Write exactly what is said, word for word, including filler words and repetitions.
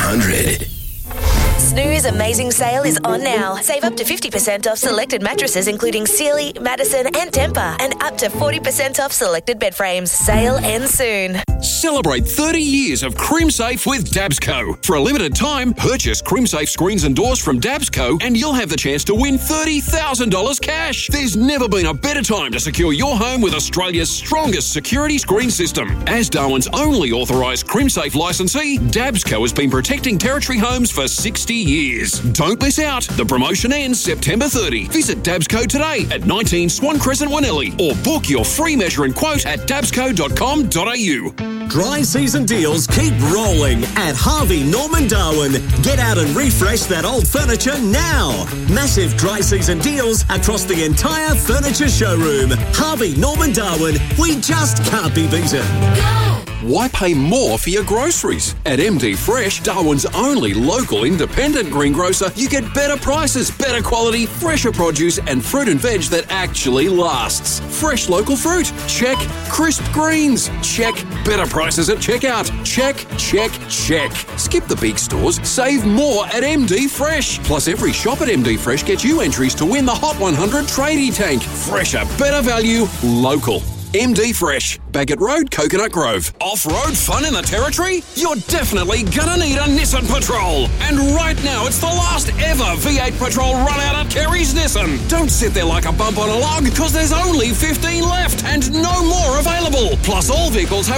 hundred. Snooze Amazing Sale is on now. Save up to fifty percent off selected mattresses including Sealy, Madison and Tempur, and up to forty percent off selected bed frames. Sale ends soon. Celebrate thirty years of CrimSafe with Dabsco. For a limited time, purchase CrimSafe screens and doors from Dabsco and you'll have the chance to win thirty thousand dollars cash. There's never been a better time to secure your home with Australia's strongest security screen system. As Darwin's only authorised CrimSafe licensee, Dabsco has been protecting Territory homes for sixty years. Don't miss out. The promotion ends September thirtieth. Visit Dabsco today at nineteen Swan Crescent, Wanelli, or book your free measure and quote at dabsco dot com dot a u. Dry season deals keep rolling at Harvey Norman Darwin. Get out and refresh that old furniture now. Massive dry season deals across the entire furniture showroom. Harvey Norman Darwin, we just can't be beaten. Go! Why pay more for your groceries? At M D Fresh, Darwin's only local independent greengrocer, you get better prices, better quality, fresher produce and fruit and veg that actually lasts. Fresh local fruit? Check. Crisp greens? Check. Better prices at checkout? Check, check, check. Skip the big stores, save more at M D Fresh. Plus every shop at M D Fresh gets you entries to win the Hot one hundred Tradie Tank. Fresher, better value, local. M D Fresh, Bagot Road, Coconut Grove. Off-road fun in the Territory? You're definitely gonna need a Nissan Patrol. And right now, it's the last ever V eight Patrol run out at Kerry's Nissan. Don't sit there like a bump on a log, because there's only fifteen left and no more available. Plus, all vehicles have